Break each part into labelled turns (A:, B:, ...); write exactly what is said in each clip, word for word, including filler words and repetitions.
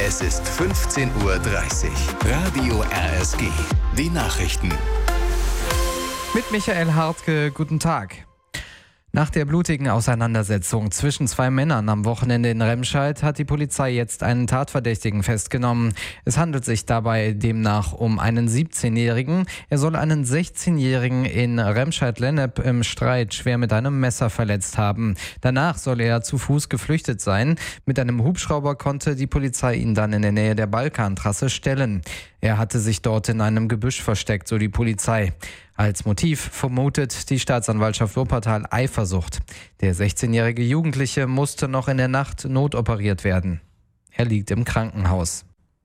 A: Es ist fünfzehn Uhr dreißig. Radio R S G. Die Nachrichten.
B: Mit Michael Hartke, guten Tag. Nach der blutigen Auseinandersetzung zwischen zwei Männern am Wochenende in Remscheid hat die Polizei jetzt einen Tatverdächtigen festgenommen. Es handelt sich dabei demnach um einen siebzehnjährigen. Er soll einen sechzehnjährigen in Remscheid-Lennep im Streit schwer mit einem Messer verletzt haben. Danach soll er zu Fuß geflüchtet sein. Mit einem Hubschrauber konnte die Polizei ihn dann in der Nähe der Balkantrasse stellen. Er hatte sich dort in einem Gebüsch versteckt, so die Polizei. Als Motiv vermutet die Staatsanwaltschaft Wuppertal Eifersucht. Der sechzehnjährige Jugendliche musste noch in der Nacht notoperiert werden. Er liegt im Krankenhaus.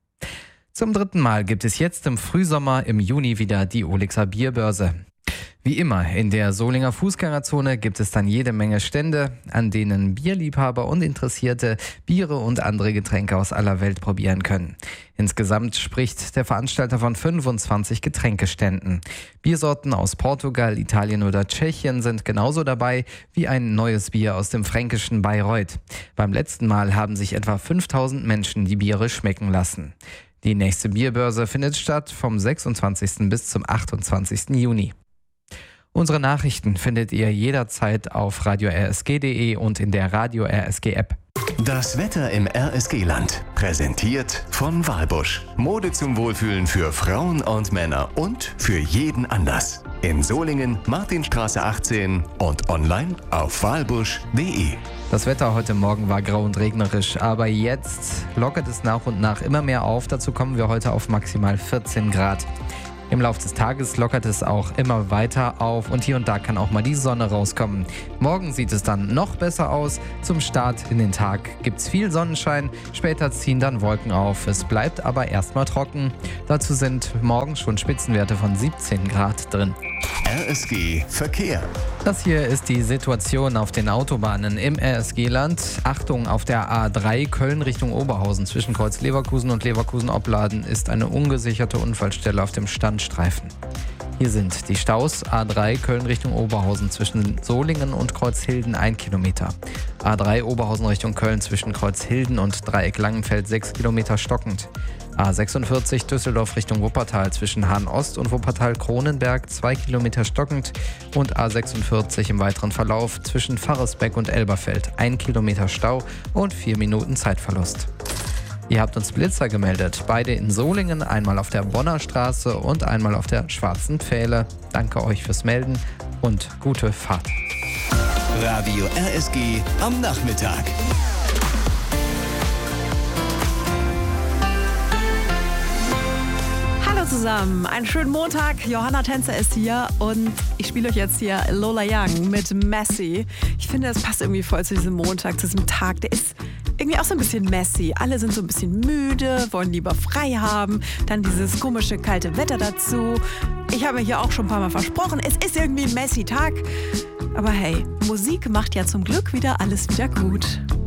B: Zum dritten Mal gibt es jetzt im Frühsommer im Juni wieder die Olixer Bierbörse. Wie immer in der Solinger Fußgängerzone gibt es dann jede Menge Stände, an denen Bierliebhaber und Interessierte Biere und andere Getränke aus aller Welt probieren können. Insgesamt spricht der Veranstalter von fünfundzwanzig Getränkeständen. Biersorten aus Portugal, Italien oder Tschechien sind genauso dabei wie ein neues Bier aus dem fränkischen Bayreuth. Beim letzten Mal haben sich etwa fünftausend Menschen die Biere schmecken lassen. Die nächste Bierbörse findet statt vom sechsundzwanzigsten bis zum achtundzwanzigsten Juni. Unsere Nachrichten findet ihr jederzeit auf radio r s g punkt d e und in der Radio R S G App.
A: Das Wetter im R S G-Land. Präsentiert von Walbusch. Mode zum Wohlfühlen für Frauen und Männer und für jeden Anlass. In Solingen, Martinstraße achtzehn und online auf walbusch punkt d e.
B: Das Wetter heute Morgen war grau und regnerisch, aber jetzt lockert es nach und nach immer mehr auf. Dazu kommen wir heute auf maximal vierzehn Grad. Im Laufe des Tages lockert es auch immer weiter auf und hier und da kann auch mal die Sonne rauskommen. Morgen sieht es dann noch besser aus. Zum Start in den Tag gibt es viel Sonnenschein, später ziehen dann Wolken auf. Es bleibt aber erstmal trocken. Dazu sind morgen schon Spitzenwerte von siebzehn Grad drin.
A: R S G Verkehr.
B: Das hier ist die Situation auf den Autobahnen im R S G-Land. Achtung, auf der A drei Köln Richtung Oberhausen zwischen Kreuz Leverkusen und Leverkusen-Opladen ist eine ungesicherte Unfallstelle auf dem Standstreifen. Hier sind die Staus: A drei Köln Richtung Oberhausen zwischen Solingen und Kreuzhilden ein Kilometer. A drei Oberhausen Richtung Köln zwischen Kreuzhilden und Dreieck Langenfeld sechs Kilometer stockend. A sechsundvierzig Düsseldorf Richtung Wuppertal zwischen Hahn-Ost und Wuppertal-Kronenberg zwei Kilometer stockend und A sechsundvierzig im weiteren Verlauf zwischen Pfarrersbeck und Elberfeld ein Kilometer Stau und vier Minuten Zeitverlust. Ihr habt uns Blitzer gemeldet, beide in Solingen, einmal auf der Bonner Straße und einmal auf der Schwarzen Pfähle. Danke euch fürs Melden und gute Fahrt.
A: Radio R S G am Nachmittag.
C: Hallo zusammen, einen schönen Montag. Johanna Tänzer ist hier und ich spiele euch jetzt hier Lola Young mit Messy. Ich finde, das passt irgendwie voll zu diesem Montag, zu diesem Tag. Der ist irgendwie auch so ein bisschen messy. Alle sind so ein bisschen müde, wollen lieber frei haben. Dann dieses komische kalte Wetter dazu. Ich habe mir hier auch schon ein paar Mal versprochen, es ist irgendwie ein messy Tag. Aber hey, Musik macht ja zum Glück wieder alles wieder gut.